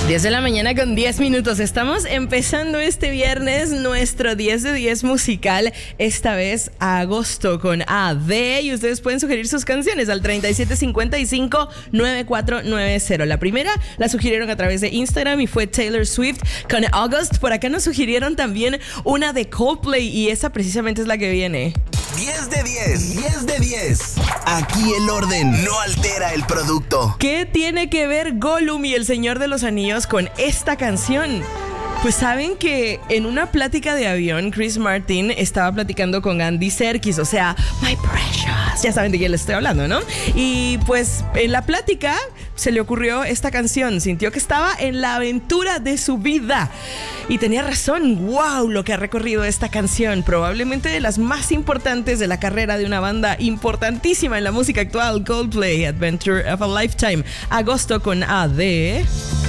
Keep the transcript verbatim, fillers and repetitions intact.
diez de la mañana con diez minutos. Estamos empezando este viernes nuestro diez de diez musical, esta vez agosto con A D, y ustedes pueden sugerir sus canciones al treinta y siete cincuenta y cinco noventa y cuatro noventa. La primera la sugirieron a través de Instagram y fue Taylor Swift con August. Por acá nos sugirieron también una de Coldplay y esa precisamente es la que viene. diez de diez, diez de diez. Aquí el orden no altera el producto. ¿Qué tiene que ver Gollum y el Señor de los Anillos con esta canción? Pues saben que en una plática de avión, Chris Martin estaba platicando con Andy Serkis, o sea, My Precious. Ya saben de quién les estoy hablando, ¿no? Y pues en la plática se le ocurrió esta canción. Sintió que estaba en la aventura de su vida. Y tenía razón. ¡Wow! Lo que ha recorrido esta canción. Probablemente de las más importantes de la carrera de una banda importantísima en la música actual, Coldplay, Adventure of a Lifetime. Agosto con A D.